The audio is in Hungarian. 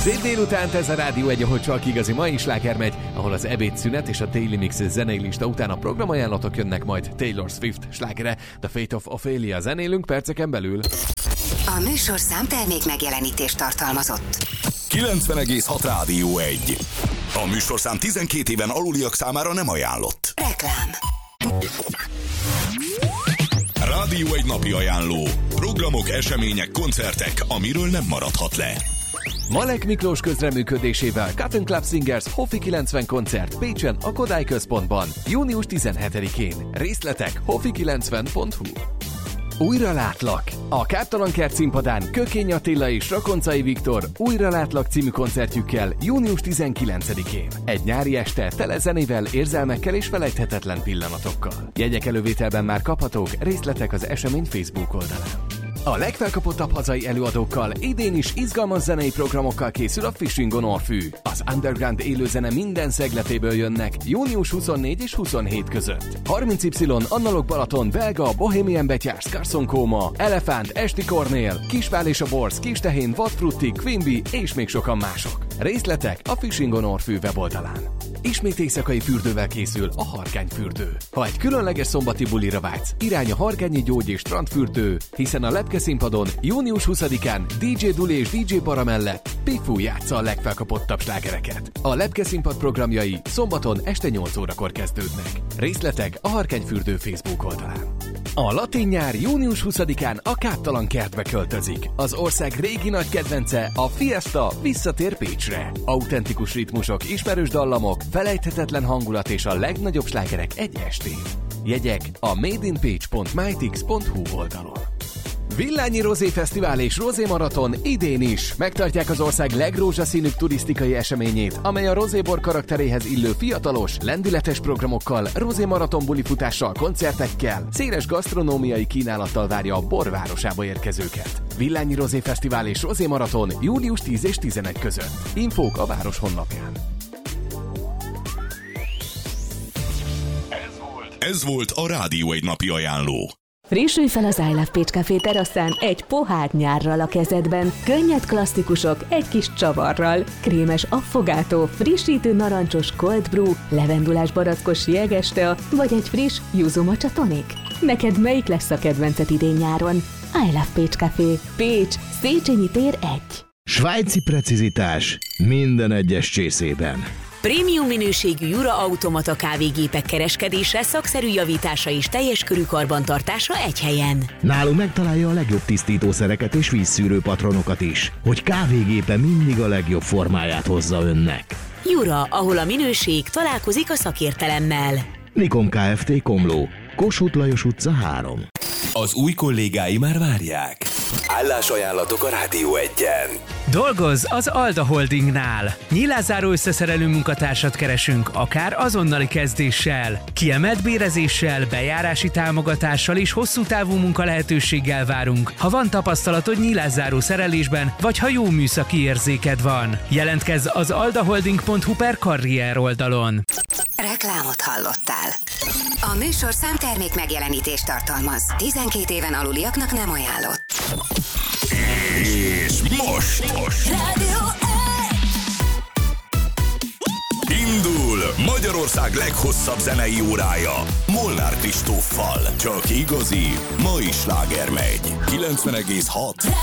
Szép délutánt, ez a Rádió 1, ahol csak igazi mai sláger megy, ahol az ebédszünet és a Daily Mix zenei lista után a programajánlatok jönnek, majd Taylor Swift slágere, The Fate of Ophelia zenélünk perceken belül. A műsorszám termék megjelenítést tartalmazott. 90,6 Rádió 1. A műsorszám 12 éven aluliak számára nem ajánlott. Reklám. Rádió 1 napi ajánló. Programok, események, koncertek, amiről nem maradhat le. Malek Miklós közreműködésével Cotton Club Singers Hofi 90 koncert Pécsen a Kodály Központban, június 17-én. Részletek hofi90.hu. Újra látlak! A Káptalan Kert színpadán Kökény Attila és Rakoncai Viktor Újra látlak című koncertjükkel június 19-én. Egy nyári este tele zenével, érzelmekkel és felejthetetlen pillanatokkal. Jegyek elővételben már kaphatók, részletek az esemény Facebook oldalán. A legfelkapottabb hazai előadókkal idén is izgalmas zenei programokkal készül a Fishing on Orfű. Az underground élőzene minden szegletéből jönnek június 24 és 27 között. 30Y, Annalok Balaton, Belga, Bohemian Betyárs, Carson Kóma, Elefánt, Esti Kornél, Kisvál és a Borz, Kistehén, Vadfrutti, Quimby és még sokan mások. Részletek a Fishing on Orfű weboldalán. Ismét éjszakai fürdővel készül a Harkányfürdő. Ha egy különleges szombati bulira vágysz, irány a Harkányi Gyógy és Strandfürdő, hiszen a Lepke színpadon június 20-án DJ Duli és DJ Bara mellett Pifu játsza a legfelkapottabb slágereket. A Lepke színpad programjai szombaton este 8 órakor kezdődnek. Részletek a Harkányfürdő Facebook oldalán. A latin nyár június 20-án a Káptalan Kertbe költözik. Az ország régi nagy kedvence, a Fiesta visszatér Pécsre. Autentikus ritmusok, ismerős dallamok, felejthetetlen hangulat és a legnagyobb slágerek egy estén. Jegyek a madeinpage.mytix.hu oldalon. Villányi Rozé Fesztivál és Rozé Maraton idén is megtartják az ország legrózsaszínűbb turisztikai eseményét, amely a rozébor karakteréhez illő fiatalos, lendületes programokkal, Rozé Maraton bulifutással, koncertekkel, széles gasztronómiai kínálattal várja a borvárosába érkezőket. Villányi Rozé Fesztivál és Rozé Maraton július 10 és 11 között. Infók a város honlapján. Ez volt a Rádió 1 napi ajánló. Frissülj fel az I Love Pécs Café teraszán egy pohár nyárral a kezedben, könnyed klasszikusok egy kis csavarral, krémes affogátó, frissítő narancsos cold brew, levendulás barackos jegestea, vagy egy friss yuzu matcha tonic. Neked melyik lesz a kedvenced idén-nyáron? I Love Pécs Café. Pécs, Széchenyi tér 1. Svájci precizitás minden egyes csészében. Prémium minőségű Jura automata kávégépek kereskedése, szakszerű javítása és teljes körű karbantartása egy helyen. Nálunk megtalálja a legjobb tisztítószereket és vízszűrő patronokat is, hogy kávégépe mindig a legjobb formáját hozza önnek. Jura, ahol a minőség találkozik a szakértelemmel. Nikom Kft. Komló, Kossuth Lajos utca 3. Az új kollégái már várják. Állásajánlatok a Rádió 1-en. Dolgozz az Alda Holdingnál. Nyílászáró összeszerelő munkatársat keresünk, akár azonnali kezdéssel. Kiemelt bérezéssel, bejárási támogatással és hosszú távú munkalehetőséggel várunk, ha van tapasztalatod nyílászáró szerelésben, vagy ha jó műszaki érzéked van. Jelentkezz az aldaholding.hu/karrier oldalon. Reklámot hallottál. A műsorszám termék megjelenítést tartalmaz. 12 éven aluliaknak nem ajánlott. És most Rádió 1. indul Magyarország leghosszabb zenei órája Molnár Kristóffal. Csak igazi, mai sláger megy. 90,6